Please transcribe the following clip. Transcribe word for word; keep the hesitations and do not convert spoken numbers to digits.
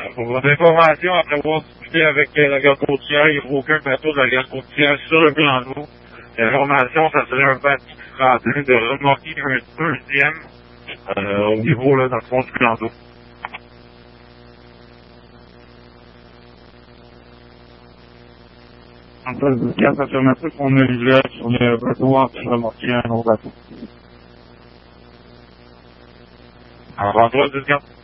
pour votre information, après avoir discuté avec euh, la garde côtière, il n'y a aucun bateau de la garde côtière sur le plan d'eau. L'information, ça serait un bateau qui sera en train de remorquer un deuxième euh, au niveau là, dans le fond du plan d'eau. En place de cas, ça permettrait qu'on ait l'usage sur le bateau en train de remorquer un autre bateau. Alors, en droit de